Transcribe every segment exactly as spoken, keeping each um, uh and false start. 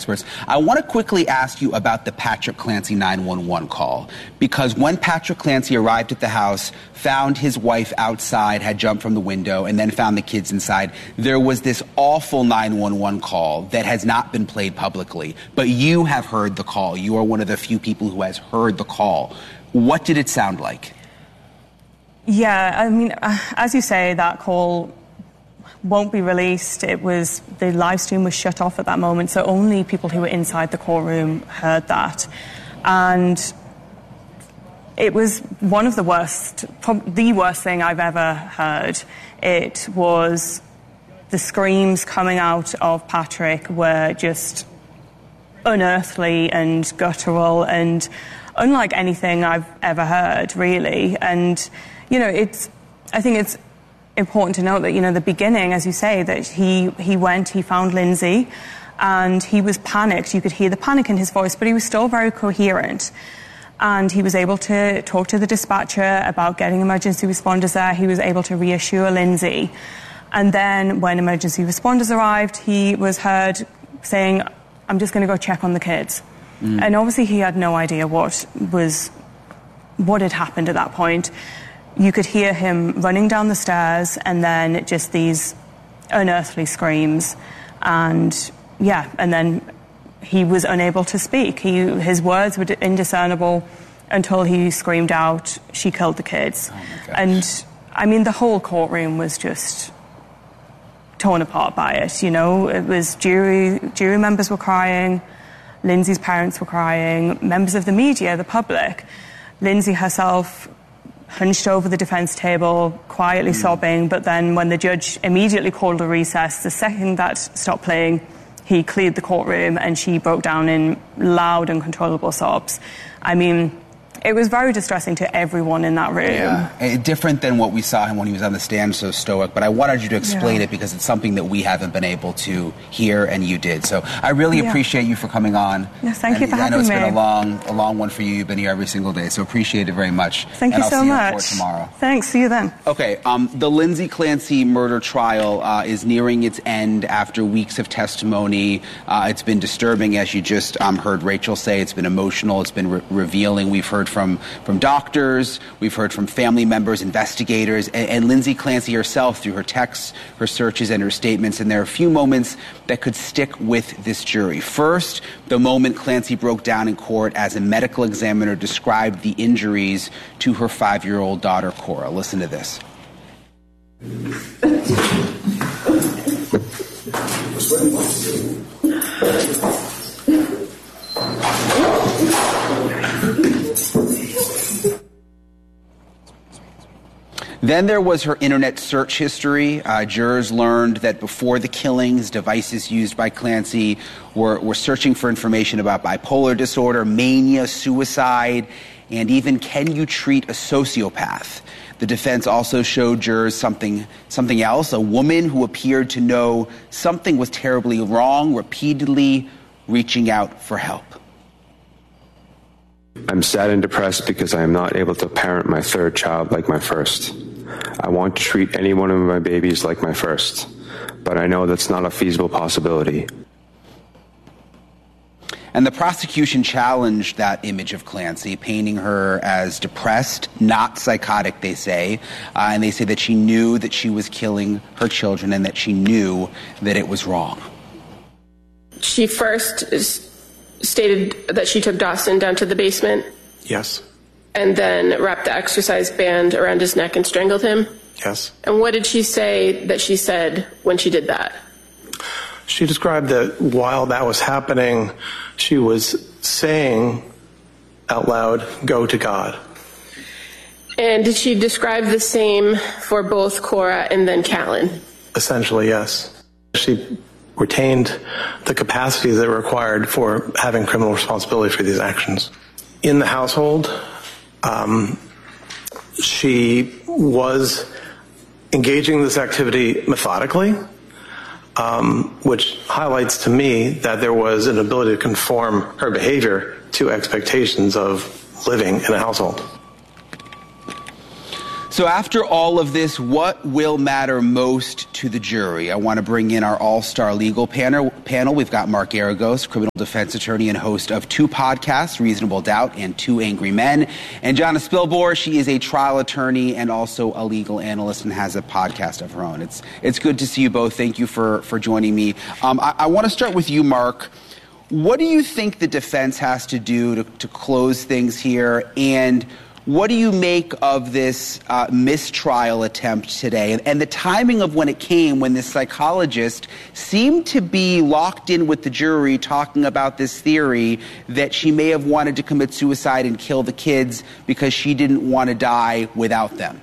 experts. I want to quickly ask you about the Patrick Clancy nine one one call, because when Patrick Clancy arrived at the house, found his wife outside, had jumped from the window, and then found the kids inside, there was this awful nine one one call that has not been played publicly. But you have heard the call. You are one of the few people who has heard the call. What did it sound like? Yeah, I mean, uh, as you say, that call won't be released. It was, the live stream was shut off at that moment, so only people who were inside the courtroom heard that. And it was one of the worst, the worst thing I've ever heard. It was, the screams coming out of Patrick were just unearthly and guttural and unlike anything I've ever heard, really. And, you know, it's, I think it's important to note that, you know, the beginning, as you say, that he, he went, he found Lindsay, and he was panicked. You could hear the panic in his voice, but he was still very coherent. And he was able to talk to the dispatcher about getting emergency responders there. He was able to reassure Lindsay. And then when emergency responders arrived, he was heard saying, I'm just going to go check on the kids. Mm. And obviously he had no idea what was, what had happened at that point. You could hear him running down the stairs and then just these unearthly screams. And yeah, and then he was unable to speak. He, his words were indiscernible until he screamed out, "She killed the kids." Oh, and I mean, the whole courtroom was just torn apart by it. You know, it was jury, jury members were crying, Lindsay's parents were crying, members of the media, the public. Lindsay herself hunched over the defence table, quietly mm. sobbing, but then when the judge immediately called a recess, the second that stopped playing, he cleared the courtroom and she broke down in loud, uncontrollable sobs. I mean, it was very distressing to everyone in that room. Yeah, different than what we saw him when he was on the stand, so stoic. But I wanted you to explain yeah. it because it's something that we haven't been able to hear, and you did. So I really yeah. appreciate you for coming on. Yes, thank and you for having me. I know it's me. been a long, a long one for you. You've been here every single day, so appreciate it very much. Thank and you I'll so see much. You in court tomorrow. Thanks. See you then. Okay. Um, the Lindsay Clancy murder trial uh, is nearing its end after weeks of testimony. Uh, it's been disturbing, as you just um, heard Rachel say. It's been emotional. It's been re- revealing. We've heard from from doctors, we've heard from family members, investigators, and, and Lindsay Clancy herself through her texts, her searches, and her statements. And there are a few moments that could stick with this jury. First, the moment Clancy broke down in court as a medical examiner described the injuries to her five-year-old daughter, Cora. Listen to this. Then there was her internet search history. Uh, jurors learned that before the killings, devices used by Clancy were, were searching for information about bipolar disorder, mania, suicide, and even can you treat a sociopath. The defense also showed jurors something, something else, a woman who appeared to know something was terribly wrong, repeatedly reaching out for help. I'm sad and depressed because I am not able to parent my third child like my first. I want to treat any one of my babies like my first, but I know that's not a feasible possibility. And the prosecution challenged that image of Clancy, painting her as depressed, not psychotic, they say. Uh, and they say that she knew that she was killing her children and that she knew that it was wrong. She first stated that she took Dawson down to the basement. Yes. And then wrapped the exercise band around his neck and strangled him? Yes. And what did she say that she said when she did that? She described that while that was happening, she was saying out loud, "Go to God." And did she describe the same for both Cora and then Callan? Essentially, yes. She retained the capacity that required for having criminal responsibility for these actions. In the household, Um, she was engaging in this activity methodically, um, which highlights to me that there was an ability to conform her behavior to expectations of living in a household. So after all of this, what will matter most to the jury? I want to bring in our all-star legal panel. panel. We've got Mark Geragos, criminal defense attorney and host of two podcasts, Reasonable Doubt and Two Angry Men. And Jana Spilbor, she is a trial attorney and also a legal analyst and has a podcast of her own. It's it's good to see you both. Thank you for, for joining me. Um, I, I want to start with you, Mark. What do you think the defense has to do to, to close things here? And what do you make of this uh, mistrial attempt today and, and the timing of when it came, when this psychologist seemed to be locked in with the jury talking about this theory that she may have wanted to commit suicide and kill the kids because she didn't want to die without them?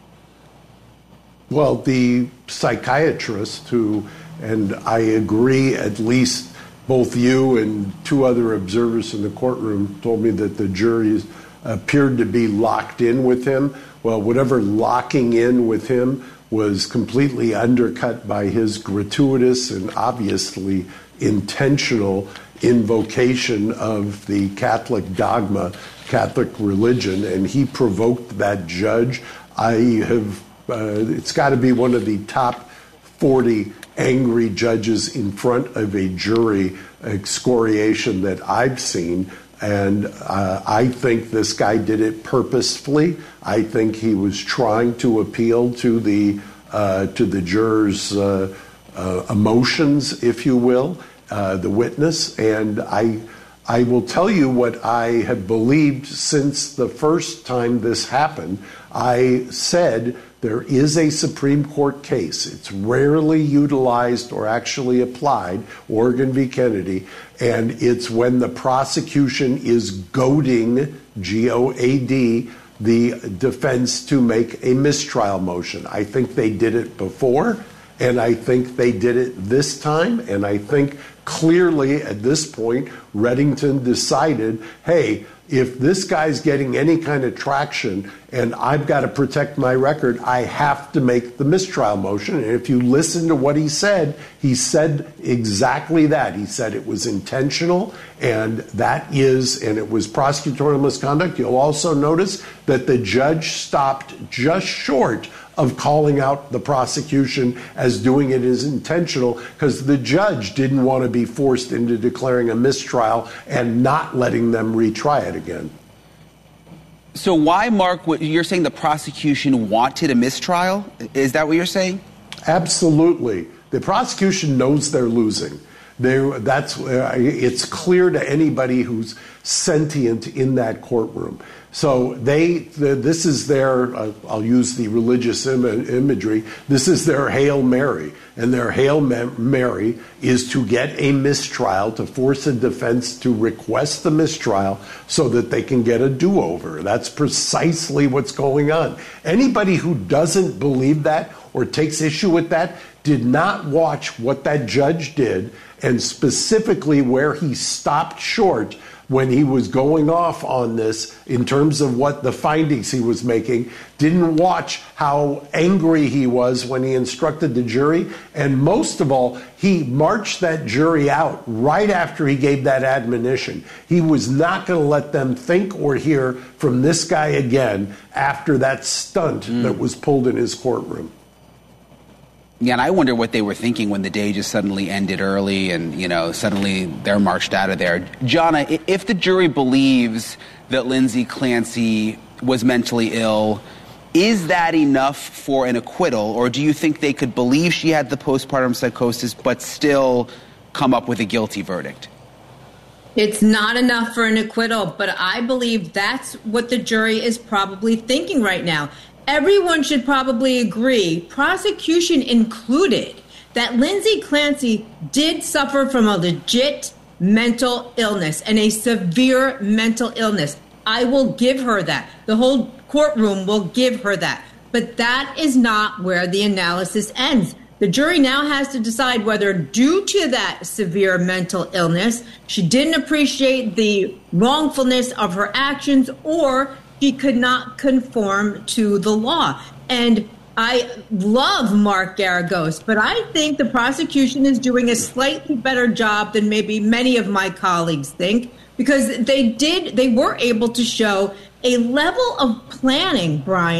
Well, the psychiatrist who, and I agree, at least both you and two other observers in the courtroom told me that the jury appeared to be locked in with him. Well, whatever locking in with him was completely undercut by his gratuitous and obviously intentional invocation of the Catholic dogma, Catholic religion, and he provoked that judge. I have, uh, it's got to be one of the top forty angry judges in front of a jury excoriation that I've seen. And uh, I think this guy did it purposefully. I think he was trying to appeal to the uh, to the jurors' uh, uh, emotions, if you will, uh, the witness. And I I will tell you what I have believed since the first time this happened. I said there is a Supreme Court case. It's rarely utilized or actually applied, Oregon v. Kennedy, and it's when the prosecution is goading, G O A D, the defense to make a mistrial motion. I think they did it before, and I think they did it this time, and I think clearly at this point, Reddington decided, hey, if this guy's getting any kind of traction and I've got to protect my record, I have to make the mistrial motion. And if you listen to what he said, he said exactly that. He said it was intentional, and that is, and it was prosecutorial misconduct. You'll also notice that the judge stopped just short of calling out the prosecution as doing it as intentional, because the judge didn't want to be forced into declaring a mistrial and not letting them retry it again. So why, Mark, what, you're saying the prosecution wanted a mistrial? Is that what you're saying? Absolutely. The prosecution knows they're losing. They're, that's, uh, it's clear to anybody who's sentient in that courtroom. So they, the, this is their, uh, I'll use the religious Im- imagery, this is their Hail Mary. And their Hail Mary is to get a mistrial, to force a defense to request the mistrial so that they can get a do-over. That's precisely what's going on. Anybody who doesn't believe that or takes issue with that did not watch what that judge did, and specifically where he stopped short when he was going off on this in terms of what the findings he was making, didn't watch how angry he was when he instructed the jury, and most of all, he marched that jury out right after he gave that admonition. He was not going to let them think or hear from this guy again after that stunt mm. that was pulled in his courtroom. Yeah, and I wonder what they were thinking when the day just suddenly ended early and, you know, suddenly they're marched out of there. Jana, if the jury believes that Lindsay Clancy was mentally ill, is that enough for an acquittal, or do you think they could believe she had the postpartum psychosis but still come up with a guilty verdict? It's not enough for an acquittal, but I believe that's what the jury is probably thinking right now. Everyone should probably agree, prosecution included, that Lindsay Clancy did suffer from a legit mental illness and a severe mental illness. I will give her that. The whole courtroom will give her that. But that is not where the analysis ends. The jury now has to decide whether, due to that severe mental illness, she didn't appreciate the wrongfulness of her actions, or she could not conform to the law. And I love Mark Geragos, but I think the prosecution is doing a slightly better job than maybe many of my colleagues think, because they did, they were able to show a level of planning, Brian,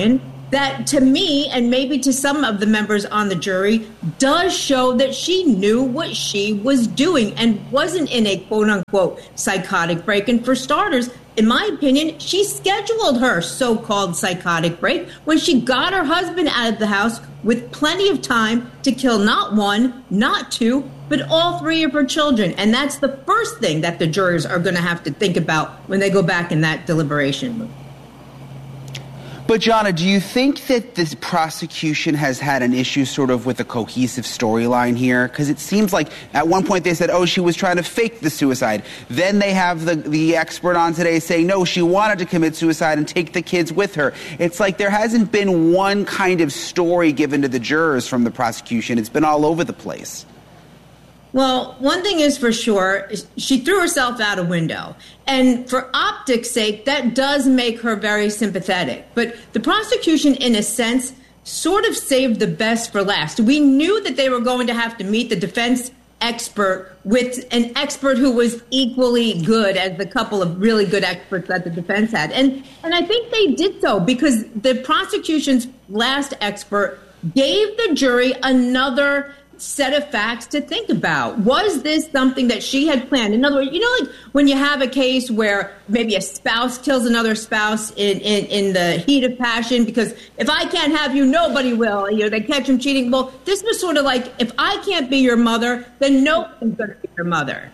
that to me, and maybe to some of the members on the jury, does show that she knew what she was doing and wasn't in a quote-unquote psychotic break. And for starters, in my opinion, she scheduled her so-called psychotic break when she got her husband out of the house with plenty of time to kill not one, not two, but all three of her children. And that's the first thing that the jurors are going to have to think about when they go back in that deliberation room. But, Jana, do you think that this prosecution has had an issue sort of with a cohesive storyline here? Because it seems like at one point they said, oh, she was trying to fake the suicide. Then they have the, the expert on today saying, no, she wanted to commit suicide and take the kids with her. It's like there hasn't been one kind of story given to the jurors from the prosecution. It's been all over the place. Well, one thing is for sure, she threw herself out a window. And for optics' sake, that does make her very sympathetic. But the prosecution, in a sense, sort of saved the best for last. We knew that they were going to have to meet the defense expert with an expert who was equally good as the couple of really good experts that the defense had. And, and I think they did so because the prosecution's last expert gave the jury another set of facts to think about. Was this something that she had planned? In other words, you know, like when you have a case where maybe a spouse kills another spouse in, in, in the heat of passion, because if I can't have you, nobody will. You know, they catch him cheating. Well, this was sort of like, if I can't be your mother, then no one's going to be your mother.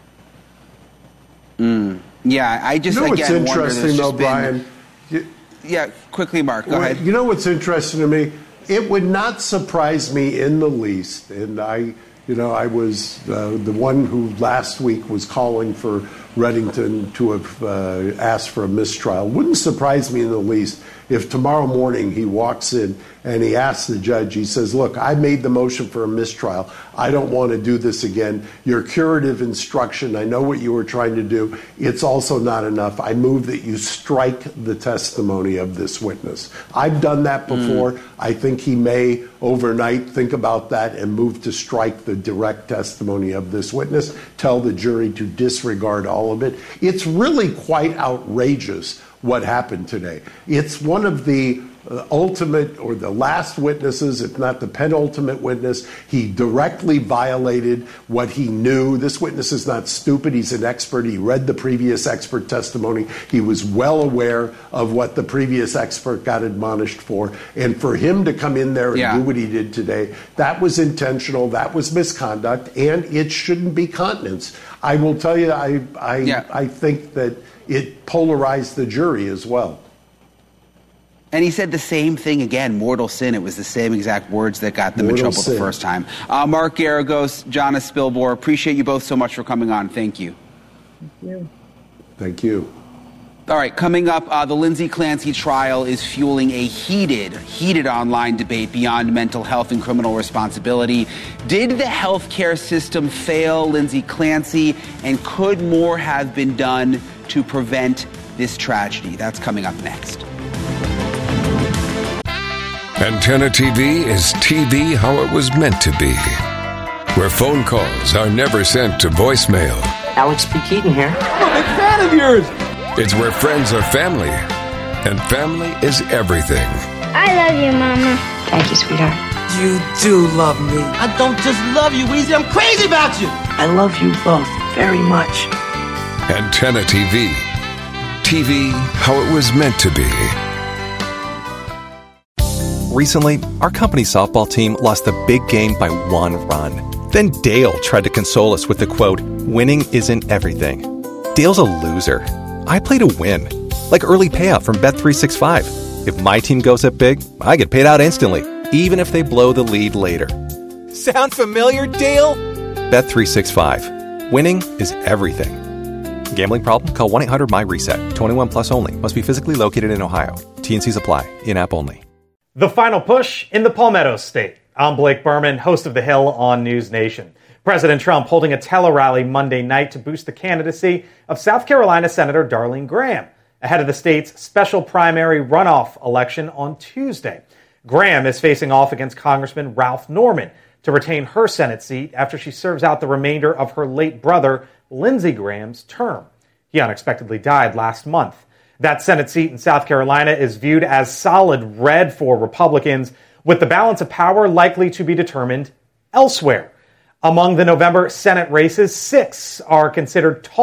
Mm. Yeah, I just, you know again, what's interesting, though, been... Brian? You, yeah, quickly, Mark, go well, ahead. You know what's interesting to me? It would not surprise me in the least, and I, you know, I was uh, the one who last week was calling for Reddington to have uh, asked for a mistrial. Wouldn't surprise me in the least if tomorrow morning he walks in and he asks the judge, he says, look, I made the motion for a mistrial. I don't want to do this again. Your curative instruction, I know what you were trying to do. It's also not enough. I move that you strike the testimony of this witness. I've done that before. Mm. I think he may overnight think about that and move to strike the direct testimony of this witness, tell the jury to disregard all of it. It's really quite outrageous what happened today. It's one of the uh, ultimate or the last witnesses, if not the penultimate witness. He directly violated what he knew. This witness is not stupid. He's an expert. He read the previous expert testimony. He was well aware of what the previous expert got admonished for. And for him to come in there and yeah. do what he did today, that was intentional. That was misconduct. And it shouldn't be countenanced. I will tell you, I, I, yeah. I think that it polarized the jury as well. And he said the same thing again, mortal sin. It was the same exact words that got them mortal in trouble sin. the first time. Uh, Mark Geragos, Jana Spilborghs, appreciate you both so much for coming on. Thank you. Thank you. Thank you. All right, coming up, uh, the Lindsay Clancy trial is fueling a heated, heated online debate beyond mental health and criminal responsibility. Did the healthcare system fail Lindsay Clancy, and could more have been done to prevent this tragedy? That's coming up next. Antenna T V is T V how it was meant to be, where phone calls are never sent to voicemail. Alex P. Keaton here. I'm a big fan of yours. It's where friends are family, and family is everything. I love you, Mama. Thank you, sweetheart. You do love me. I don't just love you, Weezy. I'm crazy about you. I love you both very much. Antenna T V. T V how it was meant to be. Recently, our company's softball team lost the big game by one run. Then Dale tried to console us with the quote, winning isn't everything. Dale's a loser. I play to win. Like early payout from Bet three sixty-five. If my team goes up big, I get paid out instantly, even if they blow the lead later. Sound familiar, Dale? Bet three sixty-five. Winning is everything. Gambling problem? Call one eight hundred my reset. twenty-one plus only. Must be physically located in Ohio. T and C's apply. In-app only. The final push in the Palmetto State. I'm Blake Berman, host of The Hill on News Nation. President Trump holding a tele-rally Monday night to boost the candidacy of South Carolina Senator Darlene Graham ahead of the state's special primary runoff election on Tuesday. Graham is facing off against Congressman Ralph Norman to retain her Senate seat after she serves out the remainder of her late brother, Lindsey Graham's term. He unexpectedly died last month. That Senate seat in South Carolina is viewed as solid red for Republicans, with the balance of power likely to be determined elsewhere. Among the November Senate races, six are considered